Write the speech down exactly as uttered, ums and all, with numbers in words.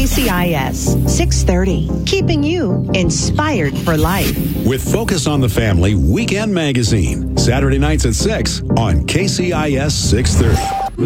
C I S six thirty, keeping you inspired for life. With Focus on the Family Weekend Magazine, Saturday nights at six on K C I S six thirty.